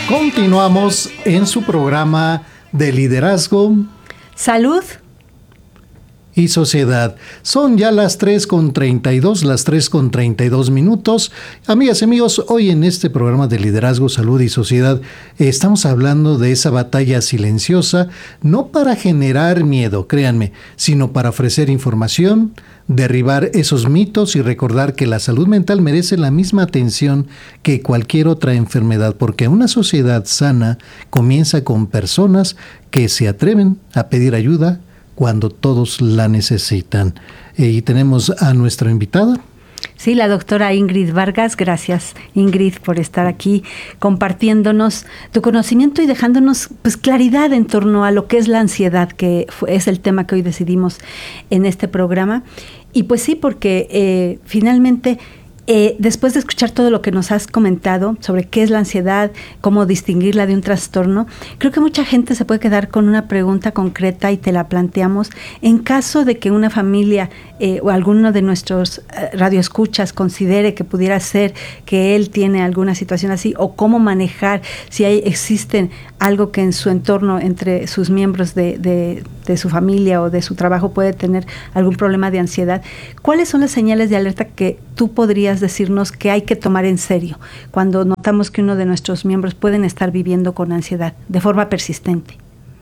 Continuamos en su programa de liderazgo, salud y sociedad. Son ya las 3:32, las 3:32 minutos. Amigas y amigos, hoy en este programa de liderazgo, salud y sociedad estamos hablando de esa batalla silenciosa, no para generar miedo, créanme, sino para ofrecer información, derribar esos mitos y recordar que la salud mental merece la misma atención que cualquier otra enfermedad, porque una sociedad sana comienza con personas que se atreven a pedir ayuda cuando todos la necesitan. Y tenemos a nuestra invitada. Sí, la doctora Ingrid Vargas. Gracias, Ingrid, por estar aquí compartiéndonos tu conocimiento y dejándonos claridad en torno a lo que es la ansiedad, que es el tema que hoy decidimos en este programa. Y pues sí, porque finalmente, después de escuchar todo lo que nos has comentado sobre qué es la ansiedad, cómo distinguirla de un trastorno, creo que mucha gente se puede quedar con una pregunta concreta y te la planteamos. En caso de que una familia o alguno de nuestros radioescuchas considere que pudiera ser que él tiene alguna situación así, o cómo manejar, si existen algo que en su entorno, entre sus miembros de su familia o de su trabajo puede tener algún problema de ansiedad, ¿cuáles son las señales de alerta que tú podrías decirnos que hay que tomar en serio cuando notamos que uno de nuestros miembros pueden estar viviendo con ansiedad de forma persistente?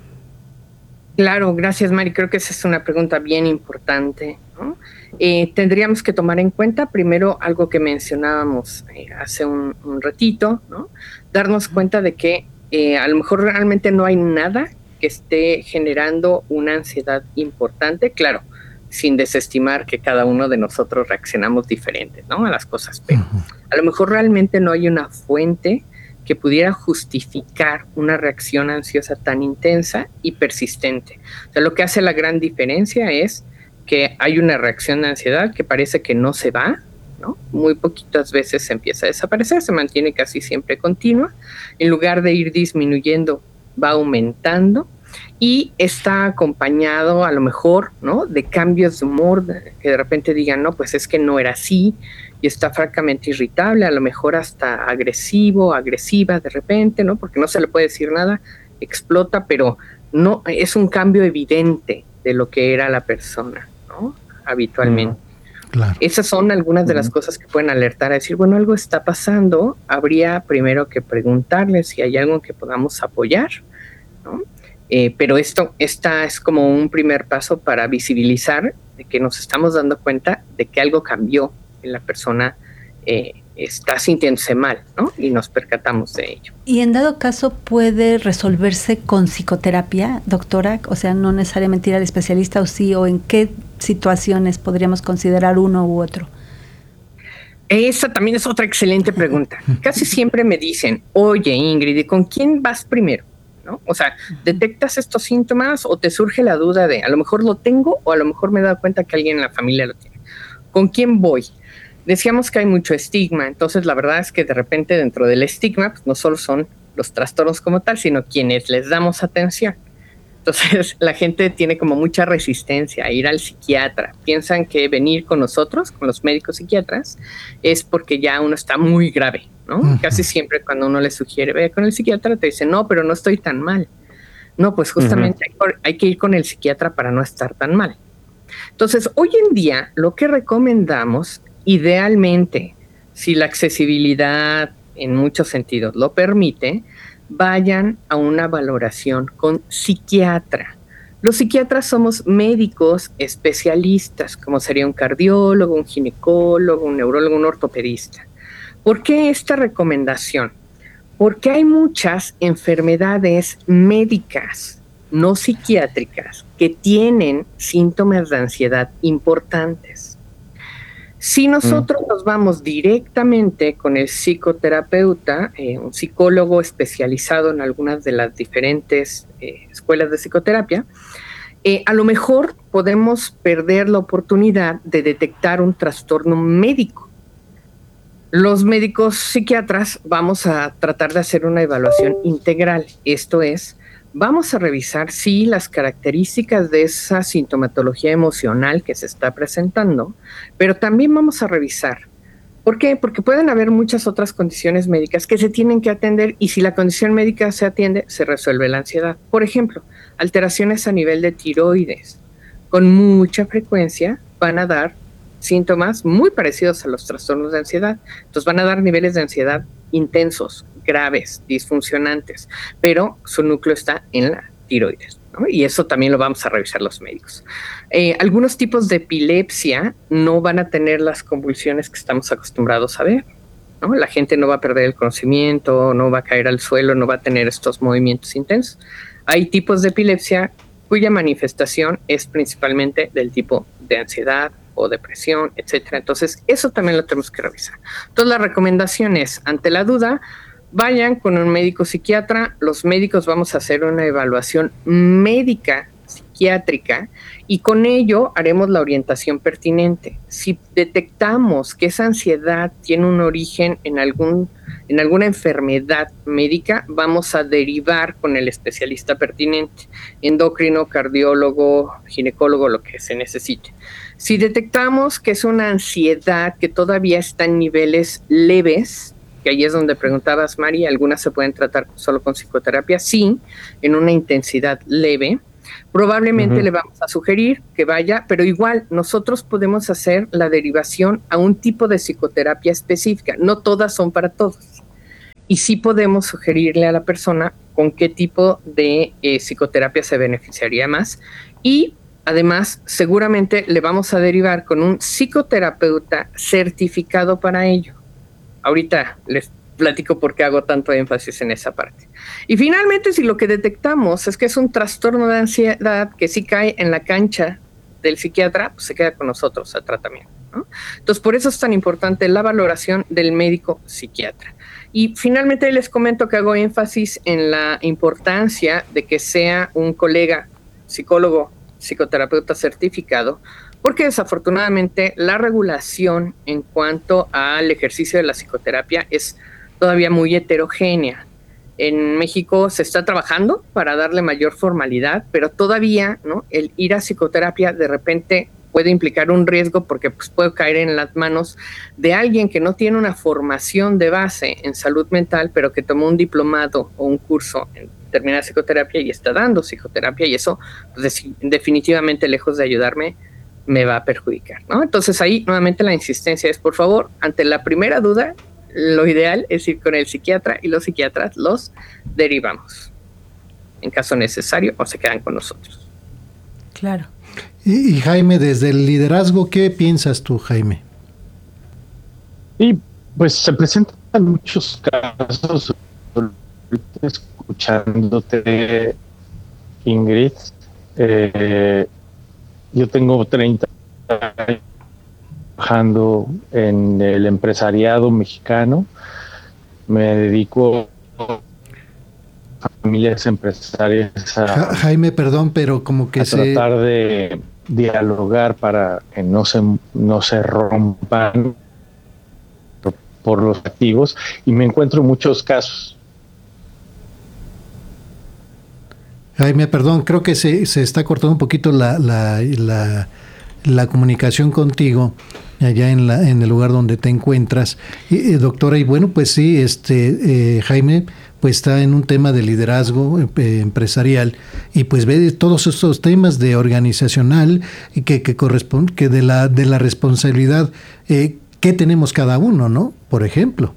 Claro, gracias, Mari. Creo que esa es una pregunta bien importante, ¿no? Tendríamos que tomar en cuenta primero algo que mencionábamos hace un ratito, ¿no? Darnos cuenta de que a lo mejor realmente no hay nada que esté generando una ansiedad importante, claro, sin desestimar que cada uno de nosotros reaccionamos diferente, ¿no?, a las cosas, pero a lo mejor realmente no hay una fuente que pudiera justificar una reacción ansiosa tan intensa y persistente. O sea, lo que hace la gran diferencia es que hay una reacción de ansiedad que parece que no se va, ¿no? Muy poquitas veces se empieza a desaparecer, se mantiene casi siempre continua. En lugar de ir disminuyendo, va aumentando y está acompañado a lo mejor, ¿no?, de cambios de humor, que de repente digan, no, pues es que no era así, y está francamente irritable, a lo mejor hasta agresivo, agresiva de repente, ¿no?, porque no se le puede decir nada, explota, pero no es un cambio evidente de lo que era la persona, ¿no?, habitualmente. Claro. Esas son algunas de las cosas que pueden alertar a decir, bueno, algo está pasando, habría primero que preguntarle si hay algo en que podamos apoyar, ¿no? Pero esta es como un primer paso para visibilizar de que nos estamos dando cuenta de que algo cambió en la persona, está sintiéndose mal, ¿no? Y nos percatamos de ello. Y en dado caso, ¿puede resolverse con psicoterapia, doctora? O sea, no necesariamente ir al especialista, o sí, o en qué situaciones podríamos considerar uno u otro. Esa también es otra excelente pregunta. Casi siempre me dicen, oye, Ingrid, ¿y con quién vas primero? ¿No? O sea, ¿detectas estos síntomas o te surge la duda de a lo mejor lo tengo o a lo mejor me he dado cuenta que alguien en la familia lo tiene? ¿Con quién voy? Decíamos que hay mucho estigma, entonces la verdad es que de repente dentro del estigma pues no solo son los trastornos como tal, sino quienes les damos atención. Entonces la gente tiene como mucha resistencia a ir al psiquiatra. Piensan que venir con nosotros, con los médicos psiquiatras, es porque ya uno está muy grave, ¿no? Casi siempre cuando uno le sugiere, ve con el psiquiatra, te dicen, no, pero no estoy tan mal. No, pues justamente hay que ir con el psiquiatra para no estar tan mal. Entonces, hoy en día, lo que recomendamos, idealmente, si la accesibilidad en muchos sentidos lo permite, vayan a una valoración con psiquiatra. Los psiquiatras somos médicos especialistas, como sería un cardiólogo, un ginecólogo, un neurólogo, un ortopedista. ¿Por qué esta recomendación? Porque hay muchas enfermedades médicas, no psiquiátricas, que tienen síntomas de ansiedad importantes. Si nosotros nos vamos directamente con el psicoterapeuta, un psicólogo especializado en algunas de las diferentes escuelas de psicoterapia, a lo mejor podemos perder la oportunidad de detectar un trastorno médico. Los médicos psiquiatras vamos a tratar de hacer una evaluación integral, esto es, vamos a revisar si las características de esa sintomatología emocional que se está presentando, pero también vamos a revisar ¿Por qué? Porque pueden haber muchas otras condiciones médicas que se tienen que atender y si la condición médica se atiende, se resuelve la ansiedad. Por ejemplo, alteraciones a nivel de tiroides. Con mucha frecuencia van a dar síntomas muy parecidos a los trastornos de ansiedad. Entonces van a dar niveles de ansiedad intensos, graves, disfuncionantes, pero su núcleo está en la tiroides, ¿no? Y eso también lo vamos a revisar los médicos. Algunos tipos de epilepsia no van a tener las convulsiones que estamos acostumbrados a ver, ¿no? La gente no va a perder el conocimiento, no va a caer al suelo, no va a tener estos movimientos intensos. Hay tipos de epilepsia cuya manifestación es principalmente del tipo de ansiedad o depresión, etcétera. Entonces, eso también lo tenemos que revisar. Entonces, la recomendación es, ante la duda, vayan con un médico psiquiatra. Los médicos vamos a hacer una evaluación médica psiquiátrica y con ello haremos la orientación pertinente. Si detectamos que esa ansiedad tiene un origen en alguna enfermedad médica, vamos a derivar con el especialista pertinente, endocrino, cardiólogo, ginecólogo, lo que se necesite. Si detectamos que es una ansiedad que todavía está en niveles leves, que ahí es donde preguntabas, Mari, algunas se pueden tratar solo con psicoterapia, sí, en una intensidad leve, probablemente le vamos a sugerir que vaya, pero igual nosotros podemos hacer la derivación a un tipo de psicoterapia específica, no todas son para todos. Y sí podemos sugerirle a la persona con qué tipo de psicoterapia se beneficiaría más. Y además, seguramente le vamos a derivar con un psicoterapeuta certificado para ello. Ahorita les platico por qué hago tanto énfasis en esa parte. Y finalmente, si lo que detectamos es que es un trastorno de ansiedad que sí cae en la cancha del psiquiatra, pues se queda con nosotros al tratamiento, ¿no? Entonces, por eso es tan importante la valoración del médico psiquiatra. Y finalmente les comento que hago énfasis en la importancia de que sea un colega psicólogo, psicoterapeuta certificado, porque desafortunadamente la regulación en cuanto al ejercicio de la psicoterapia es todavía muy heterogénea. En México se está trabajando para darle mayor formalidad, pero todavía, ¿no?, el ir a psicoterapia de repente puede implicar un riesgo porque pues, puede caer en las manos de alguien que no tiene una formación de base en salud mental, pero que tomó un diplomado o un curso en determinada psicoterapia y está dando psicoterapia y eso pues, definitivamente lejos de ayudarme me va a perjudicar, ¿no? Entonces ahí nuevamente la insistencia es, por favor, ante la primera duda, lo ideal es ir con el psiquiatra y los psiquiatras los derivamos en caso necesario o se quedan con nosotros. Claro. Y Jaime, desde el liderazgo, ¿qué piensas tú, Jaime? Y pues se presentan muchos casos, escuchándote, Ingrid. Yo tengo 30 años trabajando en el empresariado mexicano. Me dedico a familias empresarias Jaime, perdón, pero como que tratar de dialogar para que no se rompan por los activos, y me encuentro muchos casos. Jaime, perdón, creo que se está cortando un poquito la comunicación contigo allá en el lugar donde te encuentras, doctora. Y bueno, pues sí, Jaime pues está en un tema de liderazgo empresarial y pues ve todos estos temas de organizacional y que corresponde, que de la responsabilidad que tenemos cada uno, ¿no? Por ejemplo.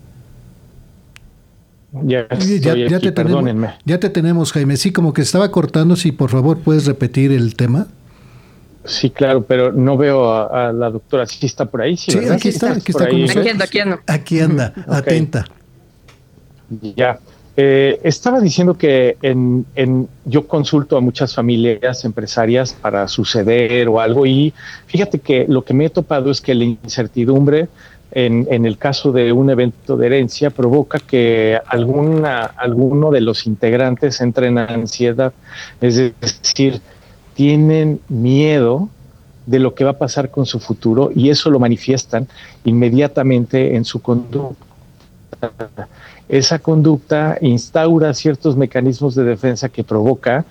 Ya te tenemos, Jaime. Sí, como que estaba cortando. Si por favor puedes repetir el tema. Sí, claro, pero no veo a la doctora. ¿Sí está por ahí? Sí, aquí está con nosotros. Aquí anda, okay. Atenta. Ya. Estaba diciendo que yo consulto a muchas familias empresarias para suceder o algo, y fíjate que lo que me he topado es que la incertidumbre en el caso de un evento de herencia provoca que alguno de los integrantes entre en ansiedad, es decir, tienen miedo de lo que va a pasar con su futuro y eso lo manifiestan inmediatamente en su conducta. Esa conducta instaura ciertos mecanismos de defensa que provoca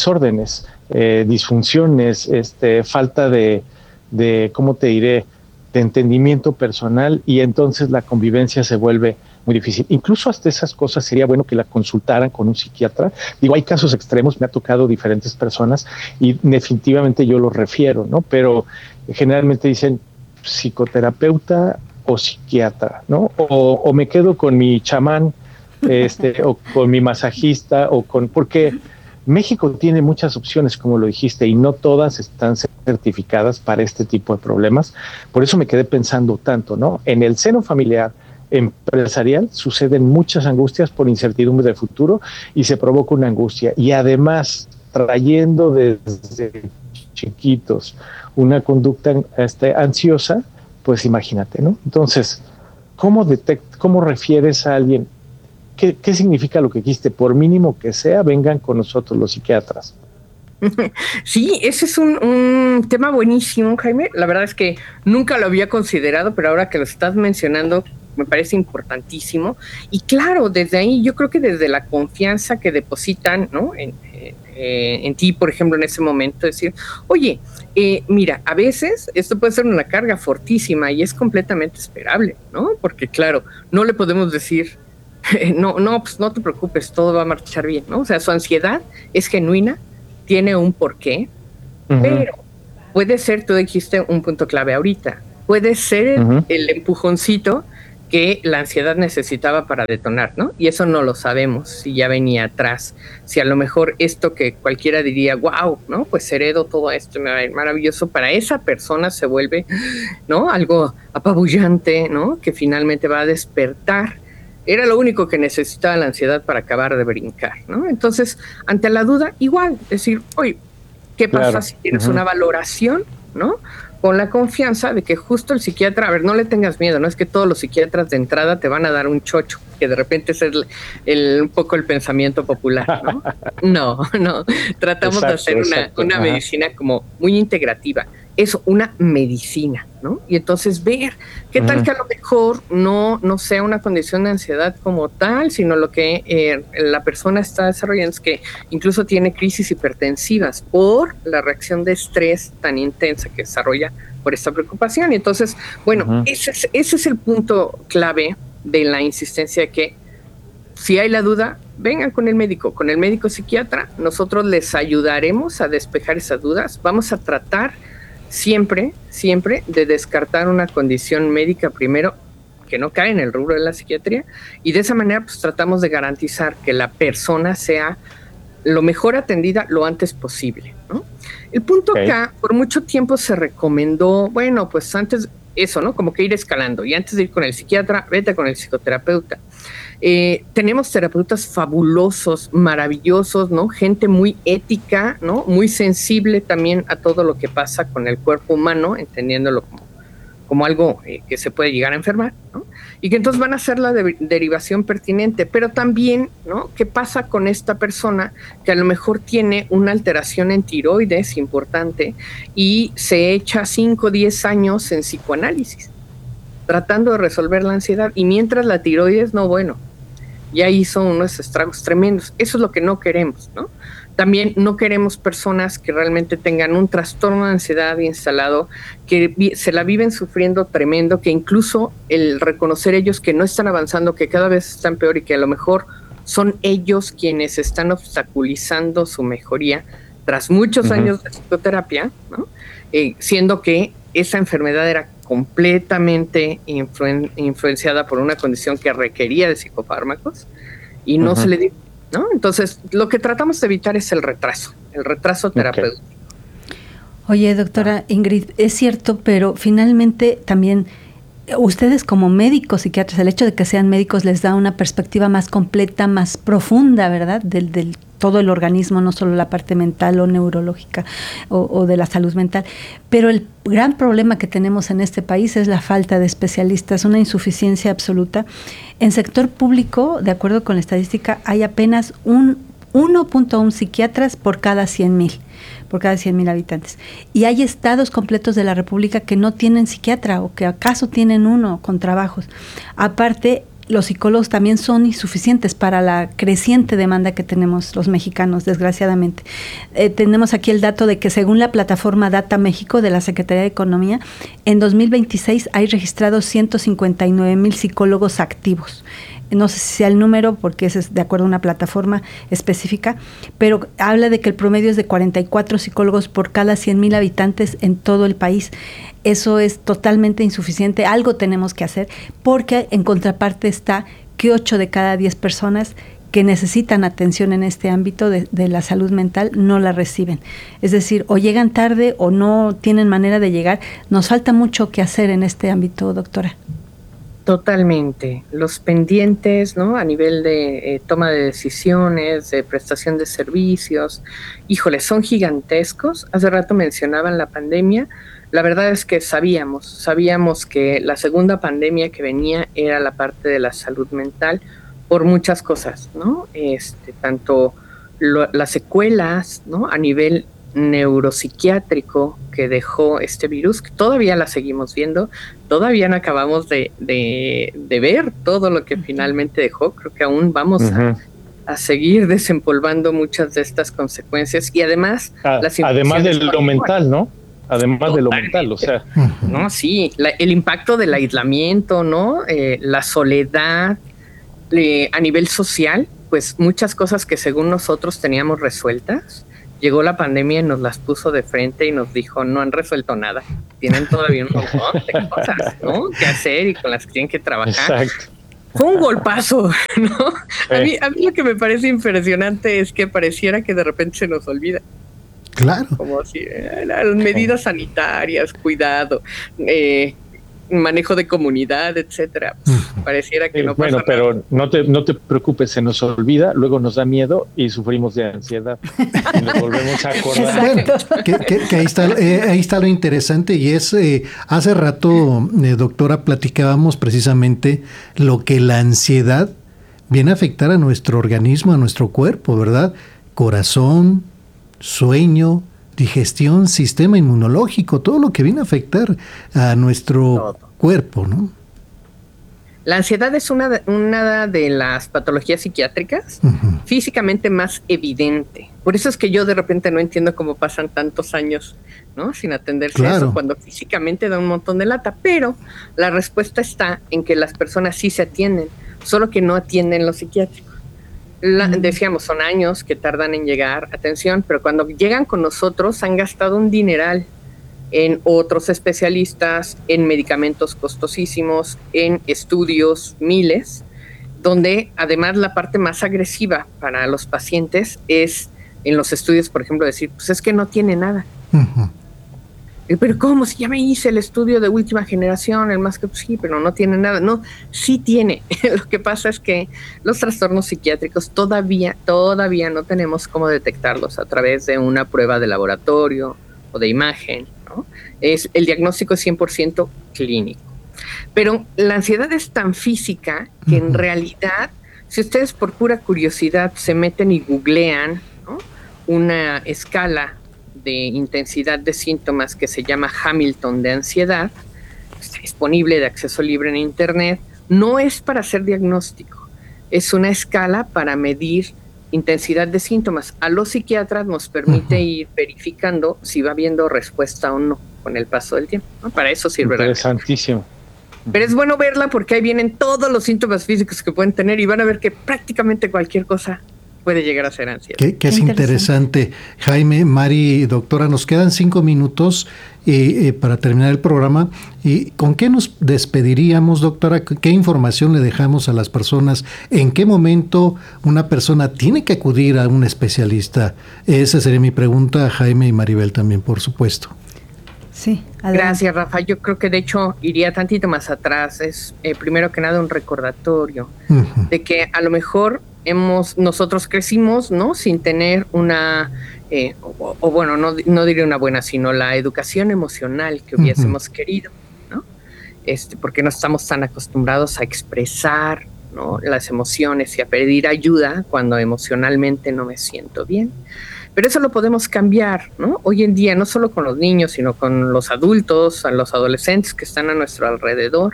desórdenes, disfunciones, falta de, ¿cómo te diré?, de entendimiento personal, y entonces la convivencia se vuelve muy difícil. Incluso hasta esas cosas sería bueno que la consultaran con un psiquiatra. Digo, hay casos extremos, me ha tocado diferentes personas y definitivamente yo los refiero, ¿no? Pero generalmente dicen psicoterapeuta o psiquiatra, ¿no? O me quedo con mi chamán, o con mi masajista, porque México tiene muchas opciones, como lo dijiste, y no todas están certificadas para este tipo de problemas. Por eso me quedé pensando tanto, ¿no? En el seno familiar empresarial suceden muchas angustias por incertidumbre de futuro y se provoca una angustia. Y además, trayendo desde chiquitos una conducta ansiosa, pues imagínate, ¿no? Entonces, ¿cómo refieres a alguien? ¿Qué significa lo que quiste? Por mínimo que sea, vengan con nosotros los psiquiatras. Sí, ese es un tema buenísimo, Jaime. La verdad es que nunca lo había considerado, pero ahora que lo estás mencionando, me parece importantísimo. Y claro, desde ahí, yo creo que desde la confianza que depositan, ¿no? En ti, por ejemplo, en ese momento, decir, oye, mira, a veces esto puede ser una carga fortísima y es completamente esperable, ¿no? Porque claro, no le podemos decir, pues no te preocupes, todo va a marchar bien, ¿no? O sea, su ansiedad es genuina, tiene un porqué, pero puede ser, tú dijiste un punto clave ahorita, puede ser el empujoncito que la ansiedad necesitaba para detonar, ¿no? Y eso no lo sabemos, si ya venía atrás, si a lo mejor esto que cualquiera diría, wow, ¿no? Pues heredo todo esto, maravilloso, para esa persona se vuelve, ¿no? Algo apabullante, ¿no? Que finalmente va a despertar. Era lo único que necesitaba la ansiedad para acabar de brincar, ¿no? Entonces, ante la duda, igual, decir, oye, ¿qué pasa si tienes una valoración, ¿no? Con la confianza de que justo el psiquiatra, a ver, no le tengas miedo, no es que todos los psiquiatras de entrada te van a dar un chocho, que de repente es un poco el pensamiento popular, ¿no? No, tratamos de hacer una medicina como muy integrativa. Eso, una medicina, ¿no? Y entonces ver qué tal que a lo mejor no sea una condición de ansiedad como tal, sino lo que la persona está desarrollando es que incluso tiene crisis hipertensivas por la reacción de estrés tan intensa que desarrolla por esta preocupación. Y entonces, bueno, ese es el punto clave de la insistencia que si hay la duda, vengan con el médico psiquiatra, nosotros les ayudaremos a despejar esas dudas, vamos a tratar siempre de descartar una condición médica primero que no cae en el rubro de la psiquiatría, y de esa manera pues tratamos de garantizar que la persona sea lo mejor atendida lo antes posible, ¿no? El punto acá, por mucho tiempo se recomendó, bueno, pues antes eso, ¿no? Como que ir escalando, y antes de ir con el psiquiatra, vete con el psicoterapeuta. Tenemos terapeutas fabulosos, maravillosos, ¿no? Gente muy ética, ¿no? Muy sensible también a todo lo que pasa con el cuerpo humano, entendiéndolo como algo que se puede llegar a enfermar, ¿no? Y que entonces van a hacer la derivación pertinente, pero también, ¿no? ¿Qué pasa con esta persona que a lo mejor tiene una alteración en tiroides importante y se echa 5 o 10 años en psicoanálisis, tratando de resolver la ansiedad, y mientras la tiroides, no, bueno, ya hizo unos estragos tremendos? Eso es lo que no queremos, ¿no? También no queremos personas que realmente tengan un trastorno de ansiedad instalado, que se la viven sufriendo tremendo, que incluso el reconocer ellos que no están avanzando, que cada vez están peor y que a lo mejor son ellos quienes están obstaculizando su mejoría tras muchos años de psicoterapia, ¿no? Siendo que esa enfermedad era completamente influenciada por una condición que requería de psicofármacos y no se le dio, ¿no? Entonces, lo que tratamos de evitar es el retraso terapéutico. Oye, doctora Ingrid, es cierto, pero finalmente también ustedes como médicos psiquiatras, el hecho de que sean médicos les da una perspectiva más completa, más profunda, ¿verdad? Del todo el organismo, no solo la parte mental o neurológica o de la salud mental. Pero el gran problema que tenemos en este país es la falta de especialistas, una insuficiencia absoluta. En sector público, de acuerdo con la estadística, hay apenas 1.1 psiquiatras por cada 100,000 habitantes. Y hay estados completos de la República que no tienen psiquiatra o que acaso tienen uno con trabajos. Aparte, los psicólogos también son insuficientes para la creciente demanda que tenemos los mexicanos, desgraciadamente. Tenemos aquí el dato de que según la plataforma Data México de la Secretaría de Economía, en 2026 hay registrados 159,000 psicólogos activos. No sé si sea el número, porque ese es de acuerdo a una plataforma específica, pero habla de que el promedio es de 44 psicólogos por cada 100,000 habitantes en todo el país. Eso es totalmente insuficiente. Algo tenemos que hacer, porque en contraparte está que 8 de cada 10 personas que necesitan atención en este ámbito de la salud mental no la reciben. Es decir, o llegan tarde o no tienen manera de llegar. Nos falta mucho que hacer en este ámbito, doctora. Totalmente. Los pendientes, ¿no? A nivel de toma de decisiones, de prestación de servicios, híjole, son gigantescos. Hace rato mencionaban la pandemia. La verdad es que sabíamos que la segunda pandemia que venía era la parte de la salud mental por muchas cosas, ¿no? Tanto las secuelas, ¿no? A nivel neuropsiquiátrico que dejó este virus, que todavía la seguimos viendo, todavía no acabamos de ver todo lo que finalmente dejó. Creo que aún vamos a seguir desempolvando muchas de estas consecuencias y además además de lo mental, ¿no? Además de lo mental, o sea. No, sí, el impacto del aislamiento, ¿no? La soledad a nivel social, pues muchas cosas que según nosotros teníamos resueltas, llegó la pandemia y nos las puso de frente y nos dijo, no han resuelto nada, tienen todavía un montón de cosas, ¿no? que hacer y con las que tienen que trabajar. Exacto. Fue un golpazo, ¿no? A mí lo que me parece impresionante es que pareciera que de repente se nos olvida. Claro. Como si las medidas sanitarias, cuidado, manejo de comunidad, etcétera. Pareciera que no pasa nada. Pero no te preocupes, se nos olvida, luego nos da miedo y sufrimos de ansiedad. Y nos volvemos a acordar. Bueno, que ahí está lo interesante y es, hace rato, doctora, platicábamos precisamente lo que la ansiedad viene a afectar a nuestro organismo, a nuestro cuerpo, ¿verdad? Corazón, sueño, digestión, sistema inmunológico, todo lo que viene a afectar a nuestro cuerpo, ¿no? La ansiedad es una de las patologías psiquiátricas físicamente más evidente. Por eso es que yo de repente no entiendo cómo pasan tantos años, ¿no? Sin atenderse a eso, cuando físicamente da un montón de lata. Pero la respuesta está en que las personas sí se atienden, solo que no atienden los psiquiátricos. Decíamos, son años que tardan en llegar, atención, pero cuando llegan con nosotros han gastado un dineral en otros especialistas, en medicamentos costosísimos, en estudios, miles, donde además la parte más agresiva para los pacientes es en los estudios, por ejemplo, decir, pues es que no tiene nada. Pero ¿cómo? Si ya me hice el estudio de última generación, el más que sí, pero no tiene nada. No, sí tiene. Lo que pasa es que los trastornos psiquiátricos todavía no tenemos cómo detectarlos a través de una prueba de laboratorio o de imagen, ¿no? El diagnóstico es 100% clínico. Pero la ansiedad es tan física que en realidad, si ustedes por pura curiosidad se meten y googlean, ¿no?, una escala de intensidad de síntomas que se llama Hamilton de ansiedad, está disponible de acceso libre en internet, no es para hacer diagnóstico, es una escala para medir intensidad de síntomas. A los psiquiatras nos permite ir verificando si va habiendo respuesta o no con el paso del tiempo, ¿no? Para eso sirve. Interesantísimo. Pero es bueno verla porque ahí vienen todos los síntomas físicos que pueden tener y van a ver que prácticamente cualquier cosa puede llegar a ser ansiedad. Que es interesante. Jaime, Mari, doctora, nos quedan 5 minutos para terminar el programa. ¿Y con qué nos despediríamos, doctora? ¿Qué información le dejamos a las personas? ¿En qué momento una persona tiene que acudir a un especialista? Esa sería mi pregunta a Jaime y Maribel también, por supuesto. Sí, adelante. Gracias, Rafa. Yo creo que de hecho iría tantito más atrás. Es primero que nada un recordatorio de que a lo mejor nosotros crecimos, ¿no?, sin tener una, bueno, no diré una buena, sino la educación emocional que hubiésemos querido, ¿no? Porque no estamos tan acostumbrados a expresar, ¿no?, las emociones y a pedir ayuda cuando emocionalmente no me siento bien. Pero eso lo podemos cambiar, ¿no? Hoy en día, no solo con los niños, sino con los adultos, a los adolescentes que están a nuestro alrededor.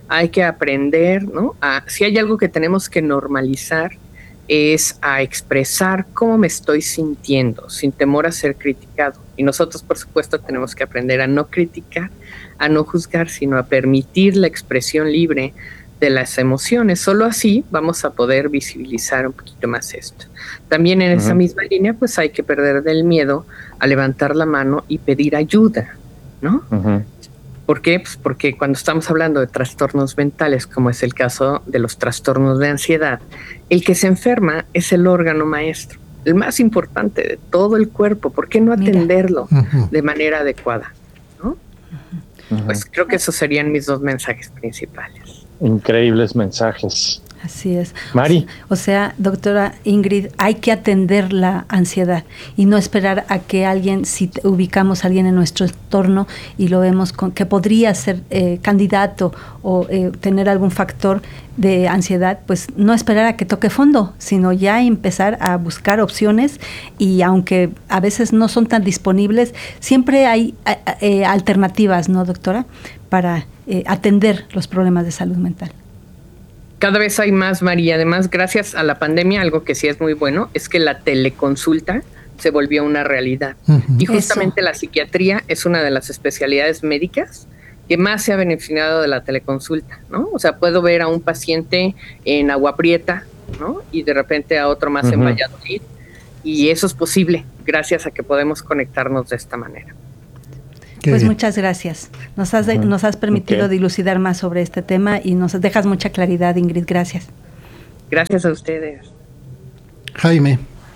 hay que aprender, ¿no? Si hay algo que tenemos que normalizar, es a expresar cómo me estoy sintiendo, sin temor a ser criticado. Y nosotros, por supuesto, tenemos que aprender a no criticar, a no juzgar, sino a permitir la expresión libre de las emociones. Solo así vamos a poder visibilizar un poquito más esto. También en esa misma línea, pues hay que perder del miedo a levantar la mano y pedir ayuda, ¿no? ¿Por qué? Pues porque cuando estamos hablando de trastornos mentales, como es el caso de los trastornos de ansiedad, el que se enferma es el órgano maestro, el más importante de todo el cuerpo. ¿Por qué no atenderlo de manera adecuada, ¿no? Pues creo que esos serían mis 2 mensajes principales. Increíbles mensajes. Así es. Mari. O sea, doctora Ingrid, hay que atender la ansiedad y no esperar a que alguien, si ubicamos a alguien en nuestro entorno y lo vemos que podría ser candidato o tener algún factor de ansiedad, pues no esperar a que toque fondo, sino ya empezar a buscar opciones, y aunque a veces no son tan disponibles, siempre hay alternativas, ¿no, doctora?, para atender los problemas de salud mental. Cada vez hay más, María. Además, gracias a la pandemia, algo que sí es muy bueno es que la teleconsulta se volvió una realidad. Y justamente la psiquiatría es una de las especialidades médicas que más se ha beneficiado de la teleconsulta, ¿no? O sea, puedo ver a un paciente en Agua Prieta, ¿no? Y de repente a otro más en Valladolid. Y eso es posible gracias a que podemos conectarnos de esta manera. Pues muchas gracias. Nos has permitido dilucidar más sobre este tema y nos dejas mucha claridad, Ingrid. Gracias. Gracias a ustedes. Jaime.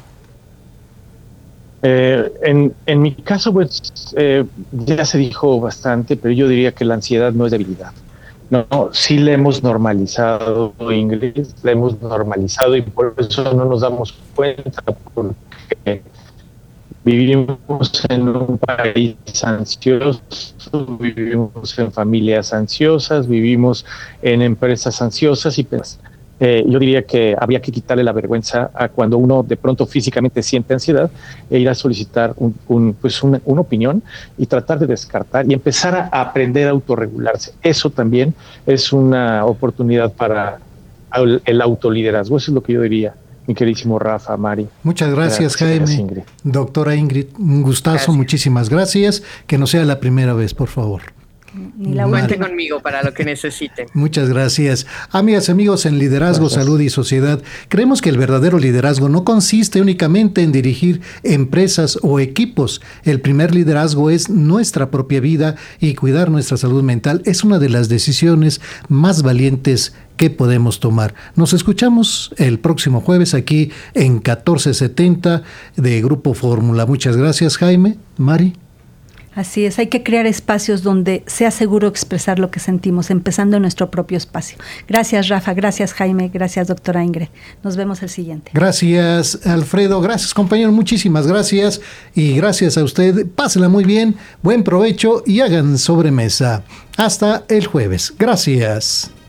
En mi caso, pues ya se dijo bastante, pero yo diría que la ansiedad no es debilidad. No, sí la hemos normalizado, Ingrid, la hemos normalizado, y por eso no nos damos cuenta, porque vivimos en un país ansioso, vivimos en familias ansiosas, vivimos en empresas ansiosas, y pues, yo diría que habría que quitarle la vergüenza a cuando uno de pronto físicamente siente ansiedad, e ir a solicitar una opinión y tratar de descartar y empezar a aprender a autorregularse. Eso también es una oportunidad para el autoliderazgo. Eso es lo que yo diría. Mi queridísimo Rafa, Mari. Muchas gracias, Jaime. Ingrid. Doctora Ingrid, un gustazo, gracias. Muchísimas gracias. Que no sea la primera vez, por favor. Ni la cuente conmigo para lo que necesiten. Muchas gracias. Amigas y amigos, en Liderazgo, Salud y Sociedad, creemos que el verdadero liderazgo no consiste únicamente en dirigir empresas o equipos. El primer liderazgo es nuestra propia vida, y cuidar nuestra salud mental es una de las decisiones más valientes que podemos tomar. Nos escuchamos el próximo jueves aquí en 1470 de Grupo Fórmula. Muchas gracias, Jaime. Mari. Así es, hay que crear espacios donde sea seguro expresar lo que sentimos, empezando en nuestro propio espacio. Gracias, Rafa, gracias, Jaime, gracias, doctora Ingrid. Nos vemos el siguiente. Gracias, Alfredo, gracias, compañero, muchísimas gracias, y gracias a usted. Pásenla muy bien, buen provecho y hagan sobremesa. Hasta el jueves. Gracias.